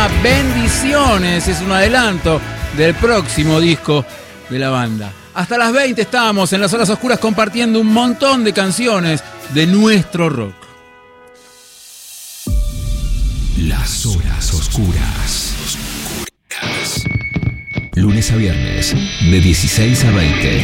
llama Bendiciones, es un adelanto del próximo disco de la banda. Hasta las 20 estamos en las horas oscuras compartiendo un montón de canciones de nuestro rock. Las horas oscuras. Lunes a viernes, de 16 a 20.